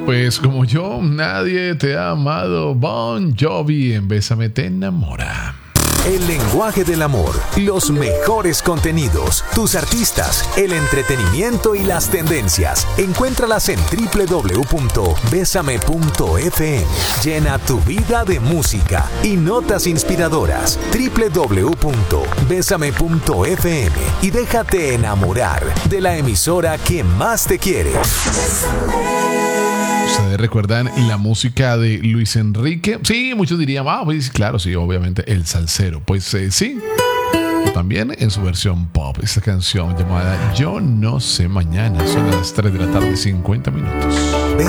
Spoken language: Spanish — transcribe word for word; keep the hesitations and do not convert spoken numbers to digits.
Pues como yo, nadie te ha amado. Bon Jovi en Bésame te enamora. El lenguaje del amor, los mejores contenidos, tus artistas, el entretenimiento y las tendencias. Encuéntralas en doble u doble u doble u punto bésame punto efe eme. Llena tu vida de música y notas inspiradoras. doble u doble u doble u punto bésame punto efe eme y déjate enamorar de la emisora que más te quiere. ¿Ustedes recuerdan la música de Luis Enrique? Sí, muchos dirían, ah, pues claro, sí, obviamente, el salsero. Pues eh, sí, también en su versión pop, esta canción llamada Yo No Sé Mañana. Son las tres de la tarde, cincuenta minutos.